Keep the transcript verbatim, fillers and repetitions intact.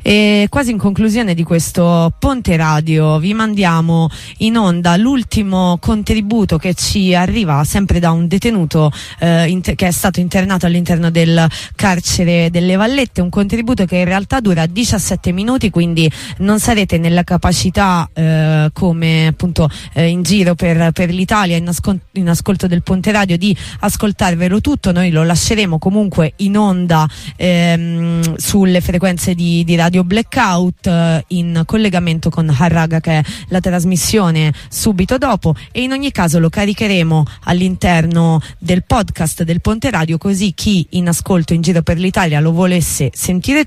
E quasi in conclusione di questo Ponte Radio vi mandiamo in onda l'ultimo contributo che ci arriva sempre da un detenuto eh, inter- che è stato internato all'interno del carcere delle Vallette, un contributo che in realtà dura diciassette minuti, quindi non sarete nella capacità eh, come appunto eh, in giro per, per l'Italia in, ascol- in ascolto del Ponte Radio di ascoltarvelo tutto. Noi lo lasceremo comunque in onda ehm, sulle frequenze di, di Radio Blackout eh, in collegamento con Harraga, che è la trasmissione subito dopo, e in ogni caso lo caricheremo all'interno del podcast del Ponte Radio, così chi in ascolto in giro per l'Italia lo volesse sentire